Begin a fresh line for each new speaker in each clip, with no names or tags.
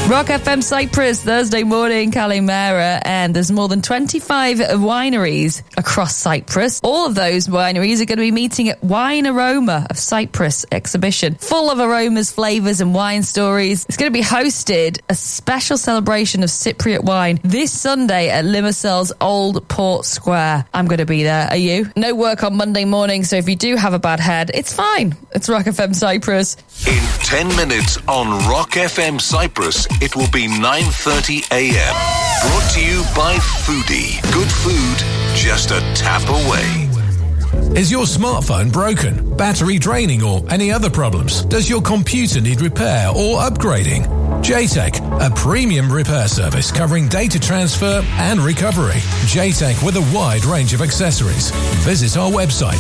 Rock FM Cyprus, Thursday morning, Kalimera, and there's more than 25 wineries across Cyprus. All of those wineries are going to be meeting at Wine Aroma of Cyprus exhibition, full of aromas, flavours and wine stories. It's going to be hosted a special celebration of Cypriot wine this Sunday at Limacel's Old Port Square. I'm going to be there. Are you? No work on Monday morning, so if you do have a bad head, it's fine. It's Rock FM Cyprus.
In 10 minutes on Rock FM Cyprus, it will be 9:30 a.m. Brought to you by Foodie. Good food, just a tap away.
Is your smartphone broken, battery draining or any other problems? Does your computer need repair or upgrading? JTech, a premium repair service covering data transfer and recovery. JTech with a wide range of accessories. Visit our website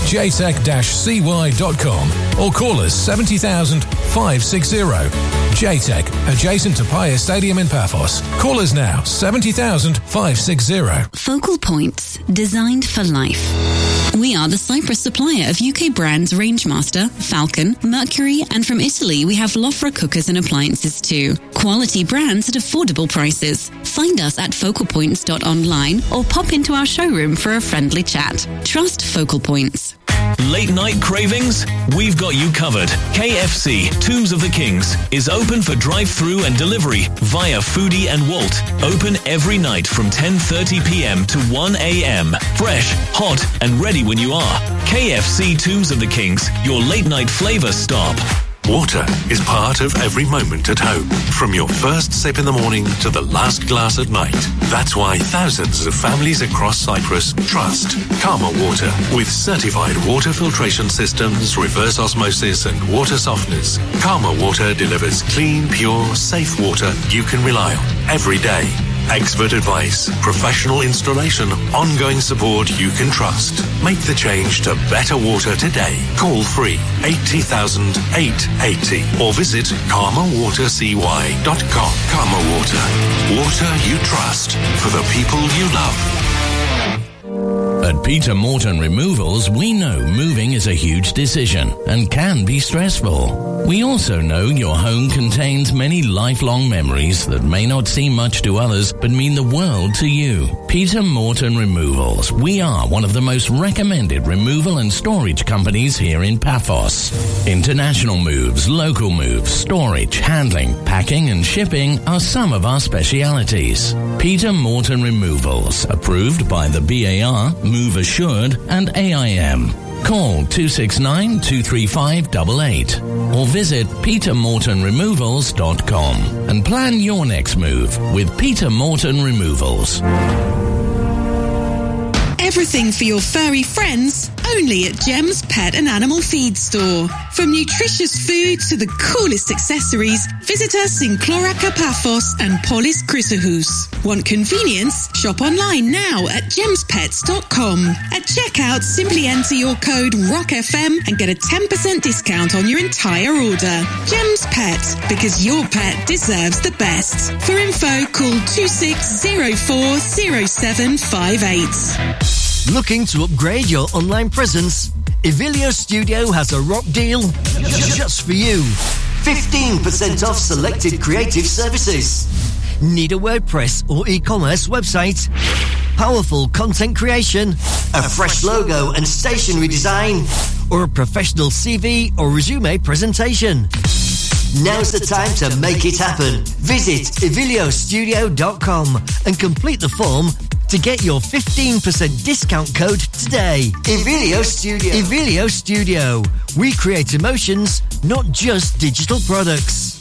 jtech-cy.com or call us 70,000 560. JTech, adjacent to Paya Stadium in Paphos. Call us now, 70,000 560.
Focal Points, designed for life. We are the Cyprus supplier of UK brands Rangemaster, Falcon, Mercury, and from Italy we have Lofra cookers and appliances too. Quality brands at affordable prices. Find us at focalpoints.online or pop into our showroom for a friendly chat. Trust Focal Points.
Late night cravings? We've got you covered. KFC, Tombs of the Kings, is open for drive-through and delivery via Foodie and Wolt. Open every night from 10:30 p.m. to 1 a.m. Fresh, hot, and ready when you are. KFC Tombs of the Kings, your late night flavor stop.
Water is part of every moment at home, from your first sip in the morning to the last glass at night. That's why thousands of families across Cyprus trust Karma Water. With certified water filtration systems, reverse osmosis and water softeners, Karma Water delivers clean, pure, safe water you can rely on every day. Expert advice, professional installation, ongoing support you can trust. Make the change to better water today. Call free 80,000 880 or visit karmawatercy.com. Karma Water. Water you trust for the people you love.
At Peter Morton Removals, we know moving is a huge decision and can be stressful. We also know your home contains many lifelong memories that may not seem much to others but mean the world to you. Peter Morton Removals. We are one of the most recommended removal and storage companies here in Paphos. International moves, local moves, storage, handling, packing and shipping are some of our specialities. Peter Morton Removals. Approved by the BAR, Move Assured and AIM. Call 269-235-88 or visit petermortonremovals.com and plan your next move with Peter Morton Removals.
Everything for your furry friends, only at Gem's Pet and Animal Feed Store. From nutritious food to the coolest accessories, visit us in Cloraca Paphos and Polis Chrysahous. Want convenience? Shop online now at gemspets.com. At checkout, simply enter your code ROCKFM and get a 10% discount on your entire order. Gem's Pet, because your pet deserves the best. For info, call 26040758.
Looking to upgrade your online presence? Evilio Studio has a rock deal just for you. 15% off selected creative services. Need a WordPress or e-commerce website? Powerful content creation? A fresh logo and stationery design? Or a professional CV or resume presentation? Now's the time to make it happen. Visit eviliostudio.com and complete the form to get your 15% discount code today. Evilio Studio. Evilio Studio. We create emotions, not just digital products.